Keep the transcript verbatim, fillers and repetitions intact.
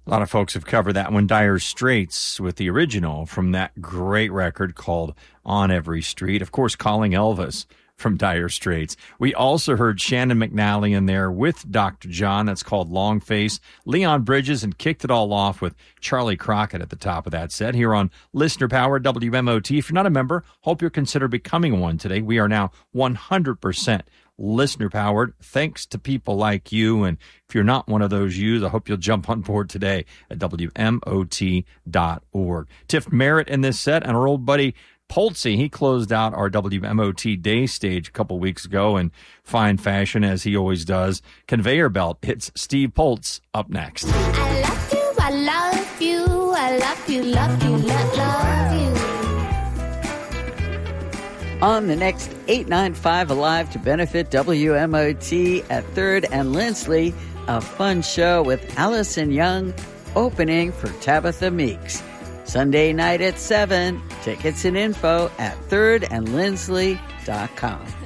A lot of folks have covered that one, Dire Straits, with the original from that great record called On Every Street. Of course, Calling Elvis from Dire Straits. We also heard Shannon McNally in there with Doctor John. That's called Long Face. Leon Bridges, and kicked it all off with Charlie Crockett at the top of that set here on Listener Power W M O T. If you're not a member, hope you'll consider becoming one today. We are now one hundred percent listener powered, thanks to people like you. And if you're not one of those yous, I hope you'll jump on board today at W M O T dot org. Tiff Merritt in this set, and our old buddy Poltzy, he closed out our W M O T Day stage a couple weeks ago in fine fashion, as he always does. Conveyor Belt, it's Steve Poltz up next. I love you, I love you, I love you, love you, love, love you. On the next eight ninety-five Alive to benefit W M O T at third and Lindsley, a fun show with Allison Young opening for Tabitha Meeks. Sunday night at seven. Tickets and info at third and lindsley dot com.